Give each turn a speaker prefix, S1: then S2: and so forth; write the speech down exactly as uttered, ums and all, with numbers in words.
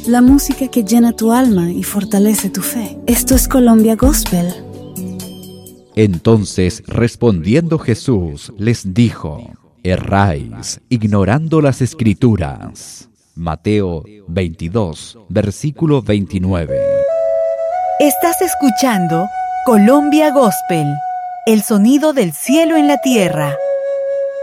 S1: la música que llena tu alma y fortalece tu fe. Esto es Colombia Gospel.
S2: Entonces, respondiendo Jesús, les dijo: erráis, ignorando las Escrituras. Mateo veintidós, versículo veintinueve.
S3: Estás escuchando Colombia Gospel, el sonido del cielo en la tierra.